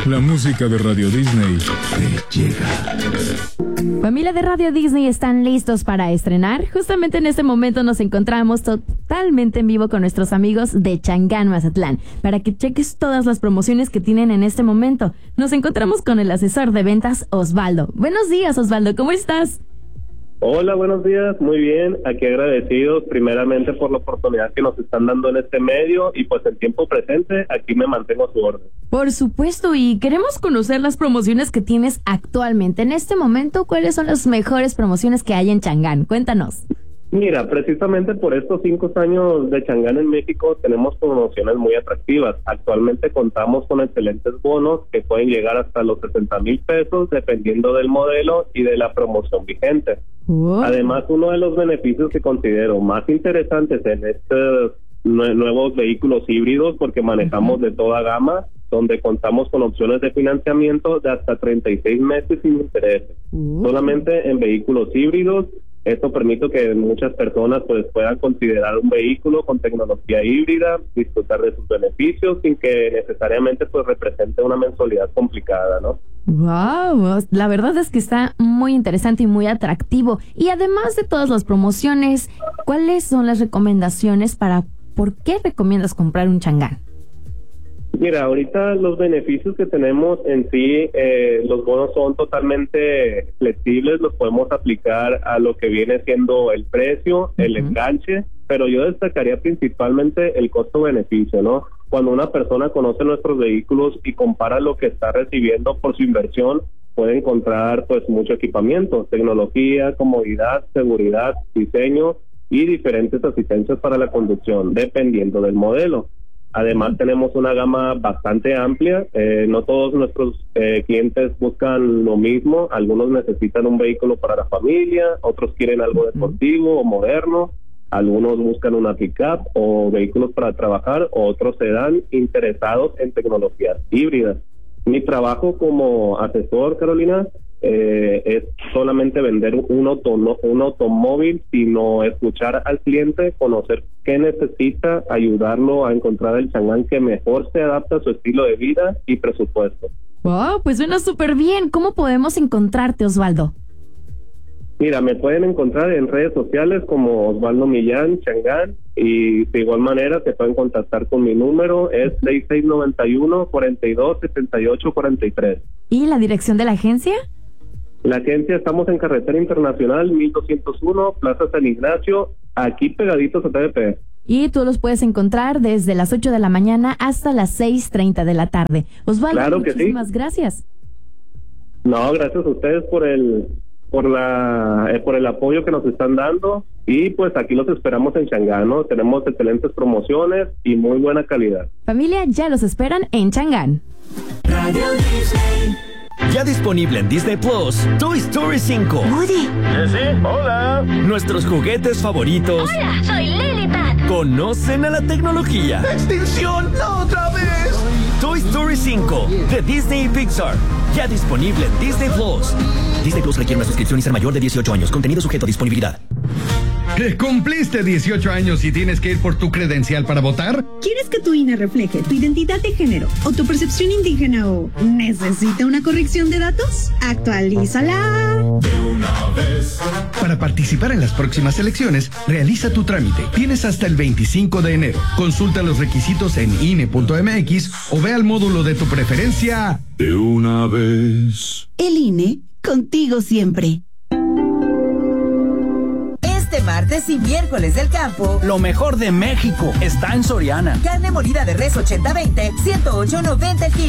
La música de Radio Disney te llega. Familia de Radio Disney, ¿están listos para estrenar? Justamente en este momento nos encontramos totalmente en vivo con nuestros amigos de Chang'an, Mazatlán, para que cheques todas las promociones que tienen en este momento. Nos encontramos con el asesor de ventas, Osvaldo. Buenos días, Osvaldo, ¿cómo estás? Hola, buenos días, muy bien, aquí agradecidos primeramente por la oportunidad que nos están dando en este medio y pues en tiempo presente aquí me mantengo a su orden. Por supuesto, y queremos conocer las promociones que tienes actualmente. En este momento, ¿cuáles son las mejores promociones que hay en Chang'an? Cuéntanos. Mira, precisamente por estos 5 años de Chang'an en México tenemos promociones muy atractivas. Actualmente contamos con excelentes bonos que pueden llegar hasta los 60,000 pesos dependiendo del modelo y de la promoción vigente. Además, uno de los beneficios que considero más interesantes en estos nuevos vehículos híbridos, porque manejamos de toda gama, donde contamos con opciones de financiamiento de hasta 36 meses sin intereses. Solamente en vehículos híbridos. Esto permite que muchas personas pues puedan considerar un vehículo con tecnología híbrida, disfrutar de sus beneficios sin que necesariamente pues represente una mensualidad complicada, ¿no? Wow, la verdad es que está muy interesante y muy atractivo. Y además de todas las promociones, ¿cuáles son las recomendaciones por qué recomiendas comprar un Chang'an? Mira, ahorita los beneficios que tenemos en sí, los bonos son totalmente flexibles, los podemos aplicar a lo que viene siendo el precio, el enganche, pero yo destacaría principalmente el costo-beneficio, ¿no? Cuando una persona conoce nuestros vehículos y compara lo que está recibiendo por su inversión, puede encontrar pues mucho equipamiento, tecnología, comodidad, seguridad, diseño y diferentes asistencias para la conducción, dependiendo del modelo. Además tenemos una gama bastante amplia, no todos nuestros clientes buscan lo mismo, algunos necesitan un vehículo para la familia, otros quieren algo deportivo o moderno, algunos buscan una pick-up o vehículos para trabajar, otros se dan interesados en tecnologías híbridas. Mi trabajo como asesor, Carolina, es solamente vender un automóvil, sino escuchar al cliente, conocer qué necesita, ayudarlo a encontrar el Chang'an que mejor se adapta a su estilo de vida y presupuesto. Wow, pues suena súper bien. ¿Cómo podemos encontrarte, Osvaldo? Mira, me pueden encontrar en redes sociales como Osvaldo Millán Chang'an, y de igual manera se pueden contactar con mi número, es 6691-427843. ¿Y la dirección de la agencia? La agencia estamos en Carretera Internacional 1201, Plaza San Ignacio, aquí pegaditos a TVP. Y tú los puedes encontrar desde las 8 de la mañana hasta las 6:30 de la tarde. Osvaldo, claro que muchísimas gracias. No, gracias a ustedes por el apoyo que nos están dando, y pues aquí los esperamos en Chang'an, ¿no? Tenemos excelentes promociones y muy buena calidad. Familia, ya los esperan en Chang'an. Radio Disney. Ya disponible en Disney Plus, Toy Story 5. Woody. Sí, hola. Nuestros juguetes favoritos. Hola, soy Liliput. Conocen a la tecnología. ¡Extinción! ¡No, otra vez! Toy Story 5 de Disney y Pixar. Ya disponible en Disney Plus. Disney Plus requiere una suscripción y ser mayor de 18 años. Contenido sujeto a disponibilidad. ¿Cumpliste 18 años y tienes que ir por tu credencial para votar? ¿Quieres que tu INE refleje tu identidad de género o tu percepción indígena o necesita una corrección de datos? ¡Actualízala! Para participar en las próximas elecciones, realiza tu trámite. Tienes hasta el 25 de enero. Consulta los requisitos en INE.mx o ve al módulo de tu preferencia. De una vez. El INE, contigo siempre. Este martes y miércoles del campo, Lo mejor de México está en Soriana. carne molida de res 80-20, 108.90 el kilo.